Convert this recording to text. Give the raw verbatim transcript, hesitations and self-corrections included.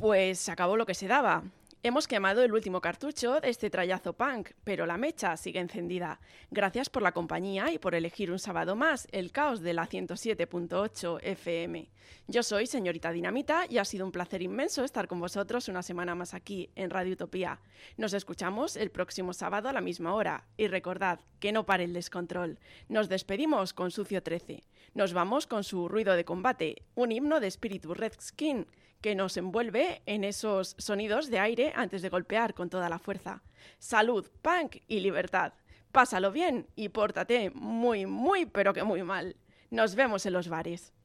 Pues se acabó lo que se daba. Hemos quemado el último cartucho de este trayazo punk, pero la mecha sigue encendida. Gracias por la compañía y por elegir un sábado más el caos de la ciento siete punto ocho F M. Yo soy señorita Dinamita y ha sido un placer inmenso estar con vosotros una semana más aquí en Radio Utopía. Nos escuchamos el próximo sábado a la misma hora y recordad que no pare el descontrol. Nos despedimos con Sucio trece. Nos vamos con su Ruido de Combate, un himno de espíritu Redskin que nos envuelve en esos sonidos de aire antes de golpear con toda la fuerza. Salud, punk y libertad. Pásalo bien y pórtate muy, muy, pero que muy mal. Nos vemos en los bares.